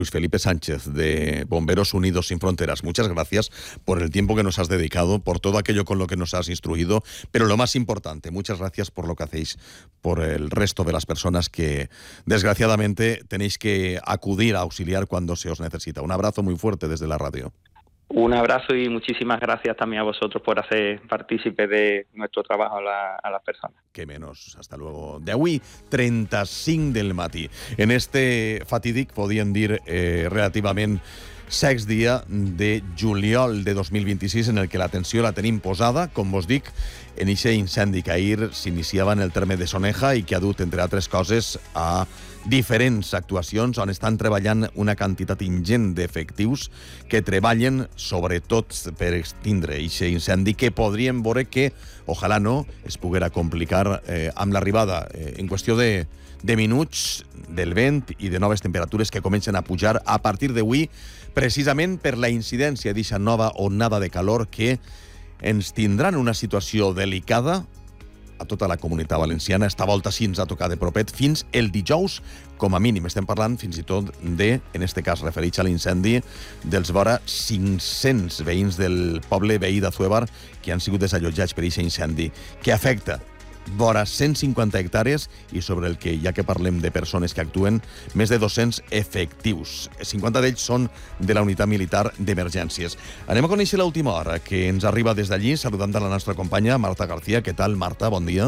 Luis Felipe Sánchez, de Bomberos Unidos Sin Fronteras. Muchas gracias por el tiempo que nos has dedicado, por todo aquello con lo que nos has instruido, pero lo más importante, muchas gracias por lo que hacéis por el resto de las personas que, desgraciadamente, tenéis que acudir a auxiliar cuando se os necesita. Un abrazo muy fuerte desde la radio. Un abrazo y muchísimas gracias también a vosotros por hacer partícipe de nuestro trabajo a las personas. Que menos. Hasta luego. D'avui, 35 del matí. En este fatídic, podíem dir relativament sex dia de juliol de 2026, en el que l'atenció la tenim posada, com vos dic, en aquest incendi que ahir s'iniciava en el terme de Soneja i que ha dut, entre altres coses, a diferents actuacions on estan treballant una quantitat ingent d'efectius que treballen sobretot per extindre aquest incendi que podríem veure que, ojalà no, es poguera complicar amb l'arribada en qüestió de minuts del vent i de noves temperatures que comencen a pujar a partir d'avui, precisament per la incidència d'aquesta nova onada de calor que ens tindrà en una situació delicada a tota la comunitat valenciana. Esta volta sí ens ha tocat de propet fins el dijous, com a mínim. Estem parlant fins i tot de, en este cas referits a l'incendi, dels vora 500 veïns del poble veí d'Azuévar que han sigut desallotjats per aquest incendi, que afecta vora 150 hectàrees i sobre el que, ja que parlem de persones que actuen, més de 200 efectius. 50 d'ells són de la unitat militar d'emergències. Anem a conèixer l'última hora, que ens arriba des d'allí, saludant a la nostra companya Marta García. Què tal, Marta? Bon dia.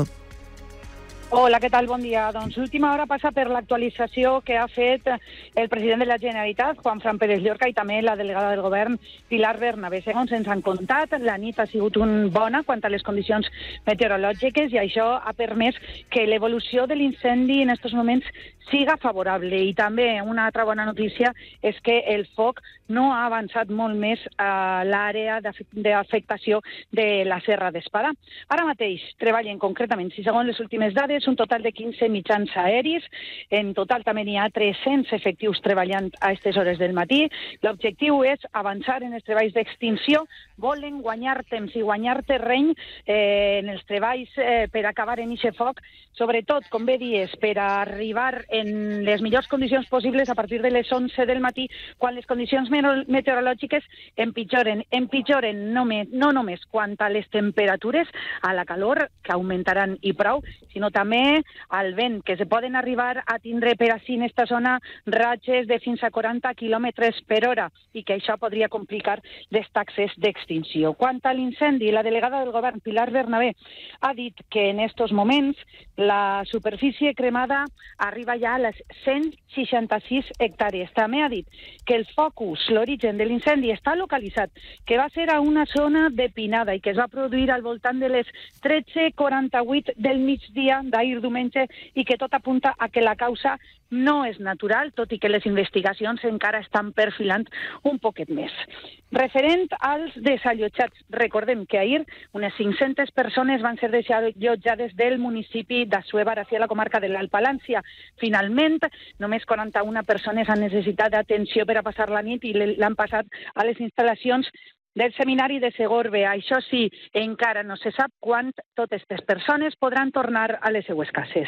Hola, què tal? Bon dia. Doncs l'última hora passa per l'actualització que ha fet el president de la Generalitat, Juanfran Pérez Llorca, i també la delegada del govern, Pilar Bernabé. Segons ens han contat, la nit ha sigut bona quant a les condicions meteorològiques i això ha permès que l'evolució de l'incendi en aquests moments siga favorable. I també una altra bona notícia és que el foc no ha avançat molt més a l'àrea d'afectació de la Serra d'Espada. Ara mateix treballen concretament, si segons les últimes dades, un total de 15 mitjans aeris. En total també n'hi ha 300 efectius treballant a aquestes hores del matí. L'objectiu és avançar en els treballs d'extinció. Volen guanyar temps i guanyar terreny en els treballs per acabar en aquest foc, sobretot, com bé dies, per arribar en les millors condicions possibles a partir de les 11 del matí, quan les condicions meteorològiques empitjoren no només quant a les temperatures, a la calor, que augmentaran i prou, sinó també al vent, que se poden arribar a tindre per així en esta zona ratxes de fins a 40 km per hora i que això podria complicar les taxes d'extinció. Quant a l'incendi, la delegada del govern, Pilar Bernabé, ha dit que en estos moments la superfície cremada arriba ja a les 166 hectàrees. També ha dit que el focus, l'origen de l'incendi, està localitzat, que va ser a una zona de pinada i que es va produir al voltant de les 13:48 del migdia d'ahir diumenge i que tot apunta a que la causa no és natural, tot i que les investigacions encara estan perfilant un poquet més. Referent als desallotjats, recordem que ahir unes 500 persones van ser desallotjades del municipi d'Assuévar hacia la comarca de l'Alt Palància. Finalment, només 41 persones han necessitat d'atenció per a passar la nit i l'han passat a les instal·lacions del seminari de Segorbe. Això sí, encara no se sap quan totes aquestes persones podran tornar a les seues cases.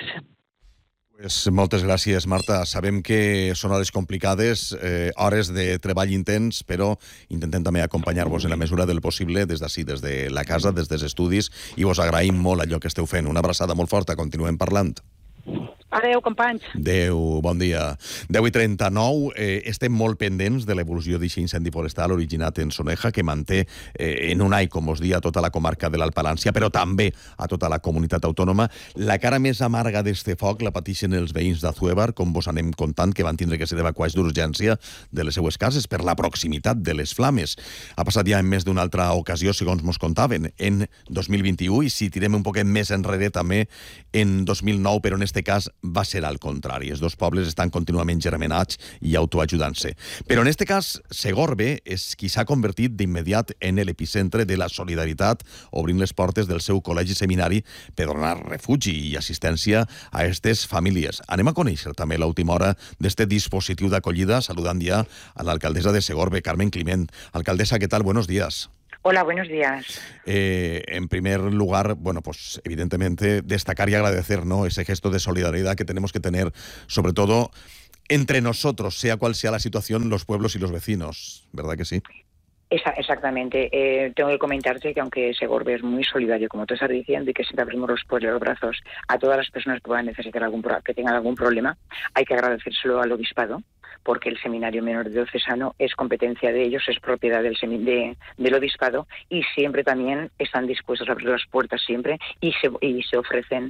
Pues moltes gràcies, Marta. Sabem que són hores complicades, hores de treball intens, però intentem també acompanyar-vos en la mesura del possible des d'ací, des de la casa, des dels estudis, i vos agraïm molt allò que esteu fent. Una abraçada molt forta, continuem parlant. Adéu, companys. Adéu, bon dia. 10:39, estem molt pendents de l'evolució d'aquest incendi forestal originat en Soneja, que manté en un ai, com us dia, a tota la comarca de l'Alt Palància, però també a tota la comunitat autònoma. La cara més amarga d'este foc la pateixen els veïns d'Azuévar, com vos anem contant, que van tindre que ser evacuats d'urgència de les seues cases per la proximitat de les flames. Ha passat ja en més d'una altra ocasió, segons mos contaven, en 2021, i si tirem un poquet més enrere també en 2009, però en este cas va ser al contrari. Els dos pobles estan contínuament germenats i autoajudant-se. Però en este cas, Segorbe és qui s'ha convertit d'immediat en l'epicentre de la solidaritat, obrint les portes del seu col·legi seminari per donar refugi i assistència a aquestes famílies. Anem a conèixer també l'última hora d'este dispositiu d'acollida, saludant ja a l'alcaldessa de Segorbe, Carmen Climent. Alcaldesa, ¿qué tal? Buenos días. Hola, buenos días. En primer lugar, bueno, pues evidentemente destacar y agradecer, ¿no?, ese gesto de solidaridad que tenemos que tener, sobre todo entre nosotros, sea cual sea la situación, los pueblos y los vecinos, ¿verdad que sí? Exactamente. Tengo que comentarte que aunque Segorbe es muy solidario, como tú estás diciendo, y que siempre abrimos los brazos a todas las personas que puedan necesitar que tengan algún problema, hay que agradecérselo al obispado, porque el Seminario Menor Diocesano es competencia de ellos, es propiedad del obispado, y siempre también están dispuestos a abrir las puertas siempre y se ofrecen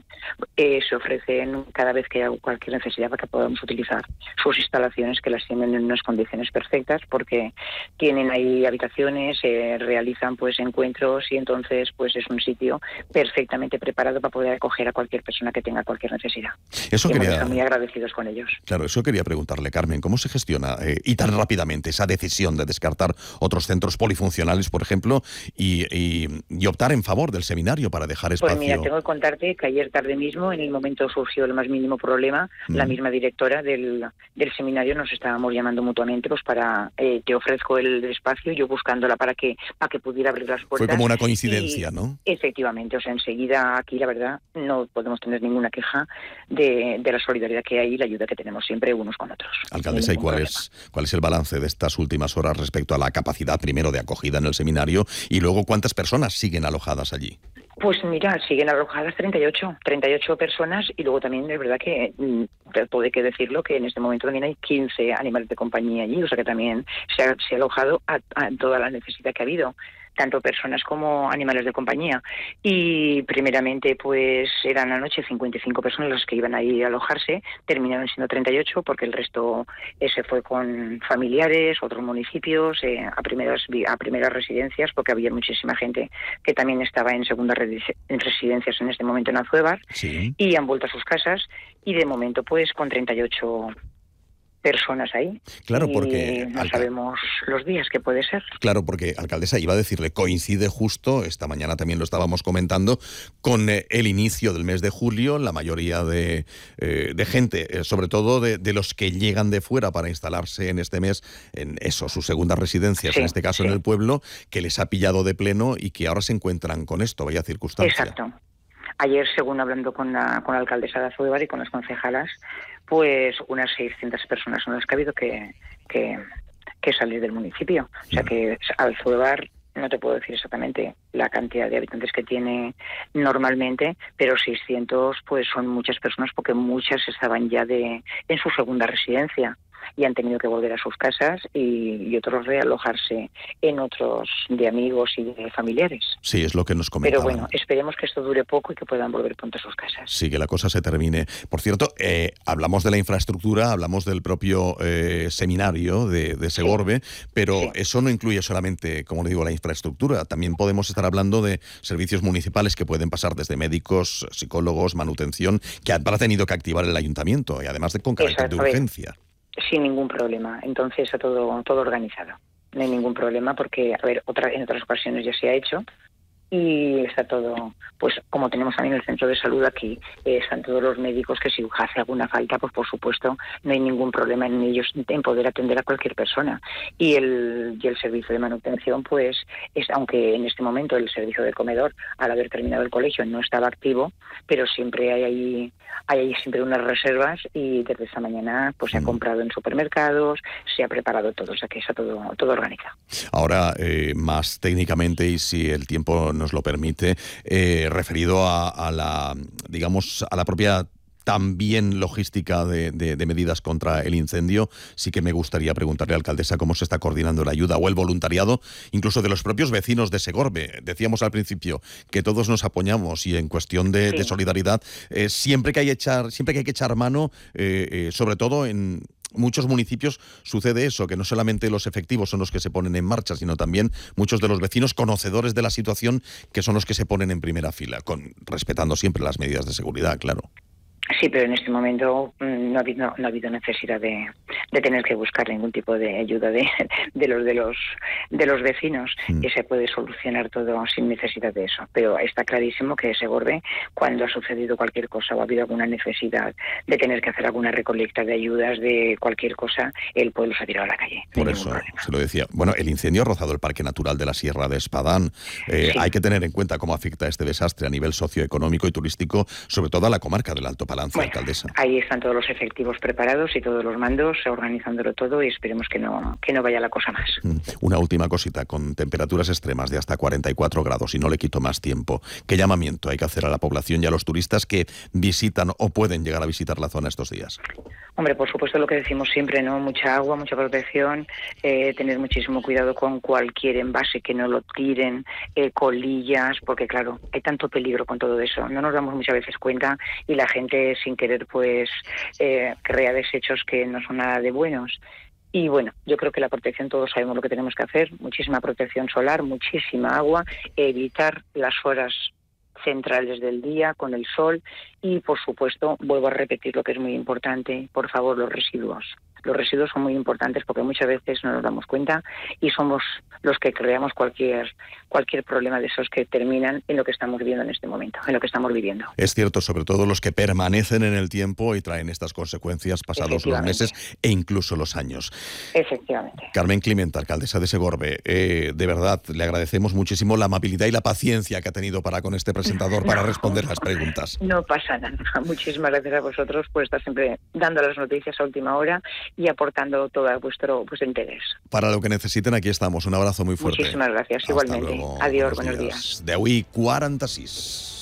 cada vez que haya cualquier necesidad para que podamos utilizar sus instalaciones, que las tienen en unas condiciones perfectas, porque tienen ahí habitaciones, realizan pues encuentros, y entonces pues es un sitio perfectamente preparado para poder acoger a cualquier persona que tenga cualquier necesidad. Estamos muy agradecidos con ellos. Claro, eso quería preguntarle, Carmen, ¿cómo se gestiona y tan rápidamente esa decisión de descartar otros centros polifuncionales, por ejemplo, y optar en favor del seminario para dejar espacio? Pues mira, tengo que contarte que ayer tarde mismo, en el momento surgió el más mínimo problema, la misma directora del seminario nos estábamos llamando mutuamente pues para te ofrezco el espacio, yo buscándola para que pudiera abrir las puertas. Fue como una coincidencia, ¿no? Efectivamente, o sea, enseguida aquí la verdad no podemos tener ninguna queja de la solidaridad que hay y la ayuda que tenemos siempre unos con otros. Alcaldesa, ¿y cuál es el balance de estas últimas horas respecto a la capacidad primero de acogida en el seminario y luego cuántas personas siguen alojadas allí? Pues mira, siguen alojadas 38 personas, y luego también es verdad que puede que decirlo que en este momento también hay 15 animales de compañía allí, o sea que también se ha alojado a toda la necesidad que ha habido, tanto personas como animales de compañía. Y primeramente pues eran anoche 55 personas las que iban a ir a alojarse, terminaron siendo 38 porque el resto se fue con familiares, otros municipios, a primeras residencias, porque había muchísima gente que también estaba en segundas residencias en este momento en Azuebar, sí, y han vuelto a sus casas, y de momento pues con 38 personas ahí. Claro, porque no sabemos los días que puede ser. Claro, porque, alcaldesa, iba a decirle, coincide justo, esta mañana también lo estábamos comentando, con el inicio del mes de julio. La mayoría de gente, sobre todo de los que llegan de fuera para instalarse en este mes, en eso, sus segundas residencias, sí, en este caso sí, en el pueblo, que les ha pillado de pleno y que ahora se encuentran con esto, vaya circunstancia. Exacto. Ayer, según hablando con la alcaldesa de Azuebar y con las concejalas, pues unas 600 personas son las que ha habido que salir del municipio. O sea que Azuebar, no te puedo decir exactamente la cantidad de habitantes que tiene normalmente, pero 600 pues son muchas personas, porque muchas estaban ya en su segunda residencia y han tenido que volver a sus casas, y otros realojarse en otros de amigos y de familiares. Sí, es lo que nos comentaban. Pero bueno, esperemos que esto dure poco y que puedan volver pronto a sus casas. Sí, que la cosa se termine. Por cierto, hablamos de la infraestructura, hablamos del propio seminario de Segorbe, sí, pero sí, eso no incluye solamente, como le digo, la infraestructura. También podemos estar hablando de servicios municipales que pueden pasar desde médicos, psicólogos, manutención, que habrá tenido que activar el ayuntamiento, y además con carácter de urgencia. Sin ningún problema. Entonces está todo organizado. No hay ningún problema porque, en otras ocasiones ya se ha hecho, y está todo, pues como tenemos también el centro de salud aquí, están todos los médicos que si hace alguna falta, pues por supuesto no hay ningún problema en ellos en poder atender a cualquier persona. Y el servicio de manutención, pues aunque en este momento el servicio de comedor, al haber terminado el colegio, no estaba activo, pero siempre hay siempre unas reservas, y desde esta mañana pues se ha comprado en supermercados, se ha preparado todo, o sea que está todo organizado. Ahora, más técnicamente, y si el tiempo nos lo permite, referido a la propia también logística de medidas contra el incendio, sí que me gustaría preguntarle, alcaldesa, cómo se está coordinando la ayuda o el voluntariado, incluso de los propios vecinos de Segorbe. Decíamos al principio que todos nos apoyamos, y en cuestión de solidaridad, siempre que hay que echar mano, sobre todo en muchos municipios sucede eso, que no solamente los efectivos son los que se ponen en marcha, sino también muchos de los vecinos conocedores de la situación, que son los que se ponen en primera fila, respetando siempre las medidas de seguridad, claro. Sí, pero en este momento no ha habido necesidad de tener que buscar ningún tipo de ayuda de los vecinos, y se puede solucionar todo sin necesidad de eso. Pero está clarísimo que Segorbe, cuando ha sucedido cualquier cosa o ha habido alguna necesidad de tener que hacer alguna recolecta de ayudas de cualquier cosa, el pueblo se ha tirado a la calle. Por eso se lo decía. Bueno, el incendio ha rozado el Parque Natural de la Sierra de Espadán. Sí. Hay que tener en cuenta cómo afecta este desastre a nivel socioeconómico y turístico, sobre todo a la comarca del Alto Palancia. vigilancia, alcaldesa. Ahí están todos los efectivos preparados y todos los mandos organizándolo todo y esperemos que no vaya la cosa más. Una última cosita, con temperaturas extremas de hasta 44 grados y no le quito más tiempo, ¿qué llamamiento hay que hacer a la población y a los turistas que visitan o pueden llegar a visitar la zona estos días? Hombre, por supuesto lo que decimos siempre, ¿no? Mucha agua, mucha protección, tener muchísimo cuidado con cualquier envase, que no lo tiren, colillas, porque claro, hay tanto peligro con todo eso. No nos damos muchas veces cuenta y la gente sin querer pues crea desechos que no son nada de buenos. Y bueno, yo creo que la protección todos sabemos lo que tenemos que hacer, muchísima protección solar, muchísima agua, evitar las horas centrales del día con el sol y, por supuesto, vuelvo a repetir lo que es muy importante, por favor, los residuos. Los residuos son muy importantes porque muchas veces no nos damos cuenta y somos los que creamos cualquier problema de esos que terminan en lo que estamos viviendo en este momento, en lo que estamos viviendo. Es cierto, sobre todo los que permanecen en el tiempo y traen estas consecuencias pasados los meses e incluso los años. Efectivamente. Carmen Clement, alcaldesa de Segorbe, de verdad le agradecemos muchísimo la amabilidad y la paciencia que ha tenido para con este presentador para responder las preguntas. No pasa nada. Muchísimas gracias a vosotros por estar siempre dando las noticias a última hora y aportando todo vuestro interés. Para lo que necesiten, aquí estamos. Un abrazo muy fuerte. Muchísimas gracias. Hasta igualmente. Luego. Adiós, buenos días. De avui 46.